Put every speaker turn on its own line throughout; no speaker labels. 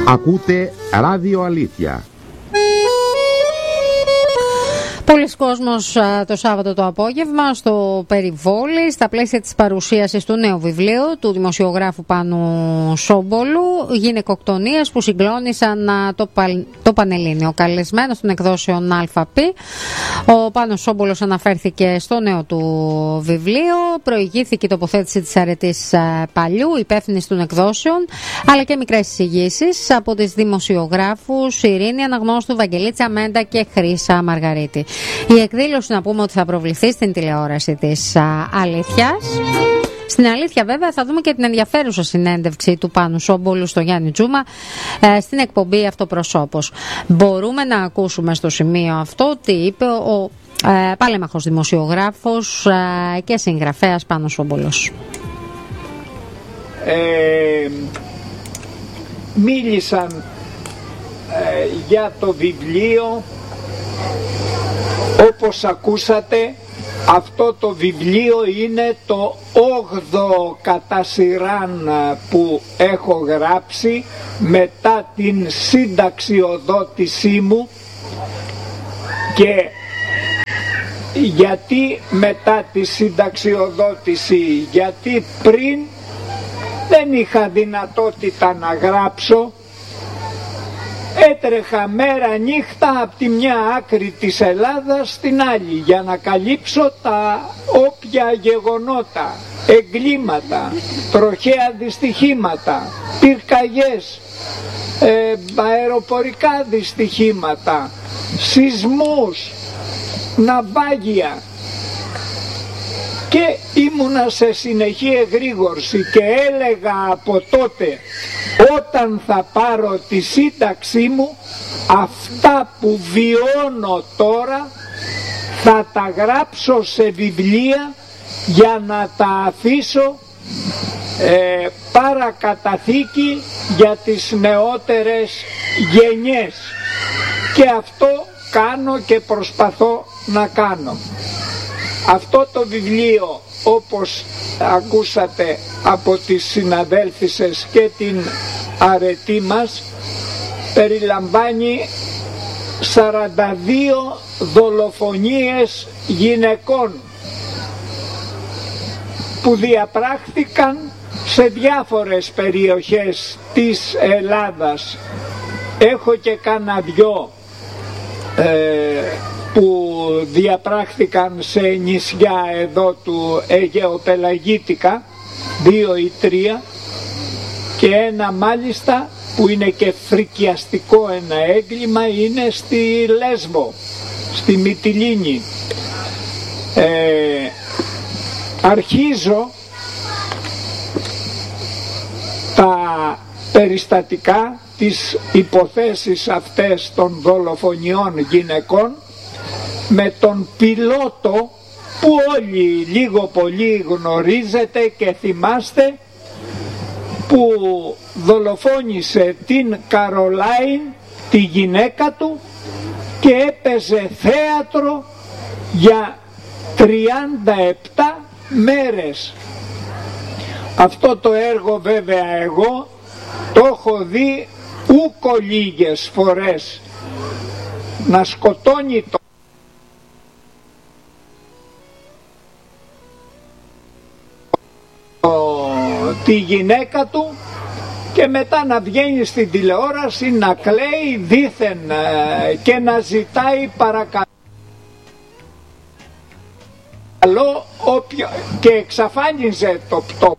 Ακούτε Ράδιο Αλήθεια.
Πολλοί κόσμος το Σάββατο το απόγευμα στο Περιβόλι, στα πλαίσια της παρουσίασης του νέου βιβλίου του δημοσιογράφου Πάνου Σόμπολου, «Γυναικοκτονίες που συγκλώνησαν το Πανελλήνιο». Καλεσμένος των εκδόσεων ΑΠ, ο Πάνος Σόμπολος αναφέρθηκε στο νέο του βιβλίο, προηγήθηκε η τοποθέτηση της Αρετής Παλιού, υπεύθυνης των εκδόσεων, αλλά και μικρές εισηγήσεις από τις δημοσιογράφους Ειρήνη Αναγνώστου, Βαγγελίτσα Μέντα και Χρύσα Μαργαρίτη. Η εκδήλωση, να πούμε, ότι θα προβληθεί στην τηλεόραση της Αλήθειας. Στην Αλήθεια, βέβαια, θα δούμε και την ενδιαφέρουσα συνέντευξη του Πάνου Σόμπολου στο Γιάννη Τζούμα στην εκπομπή Αυτοπροσώπος. Μπορούμε να ακούσουμε στο σημείο αυτό τι είπε ο πάλεμαχος δημοσιογράφος και συγγραφέας Πάνος Σόμπολος.
Μίλησαν για το βιβλίο. Όπως ακούσατε, αυτό το βιβλίο είναι το 8ο κατά σειράν που έχω γράψει μετά την συνταξιοδότησή μου. Και γιατί μετά τη συνταξιοδότηση? Γιατί πριν δεν είχα δυνατότητα να γράψω. Έτρεχα μέρα νύχτα από τη μια άκρη της Ελλάδας στην άλλη για να καλύψω τα όποια γεγονότα, εγκλήματα, τροχαία δυστυχήματα, πυρκαγιές, αεροπορικά δυστυχήματα, σεισμούς, ναυάγια. Και ήμουνα σε συνεχή εγρήγορση και έλεγα από τότε, όταν θα πάρω τη σύνταξή μου, αυτά που βιώνω τώρα θα τα γράψω σε βιβλία για να τα αφήσω παρακαταθήκη για τις νεότερες γενιές. Και αυτό κάνω και προσπαθώ να κάνω. Αυτό το βιβλίο, όπως ακούσατε από τις συναδέλφισες και την αρετή μας, περιλαμβάνει 42 δολοφονίες γυναικών που διαπράχθηκαν σε διάφορες περιοχές της Ελλάδας. Έχω και κάνα δυο που διαπράχθηκαν σε νησιά εδώ του Αιγαιοπελαγίτικα, 2 ή 3, και ένα μάλιστα που είναι και φρικιαστικό ένα έγκλημα, είναι στη Λέσβο, στη Μυτιλήνη. Αρχίζω τα περιστατικά, τις υποθέσεις αυτές των δολοφονιών γυναικών, με τον πιλότο που όλοι λίγο πολύ γνωρίζετε και θυμάστε, που δολοφόνησε την Καρολάιν, τη γυναίκα του, και έπαιζε θέατρο για 37 μέρες. Αυτό το έργο βέβαια εγώ το έχω δει ούκο λίγες φορές, να σκοτώνει τη γυναίκα του και μετά να βγαίνει στην τηλεόραση να κλαίει δήθεν και να ζητάει παρακαλώ και εξαφάνιζε το πτώμα.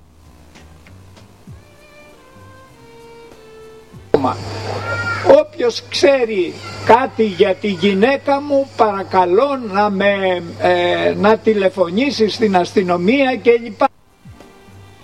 Όποιος ξέρει κάτι για τη γυναίκα μου, παρακαλώ να τηλεφωνήσει στην αστυνομία και λοιπά.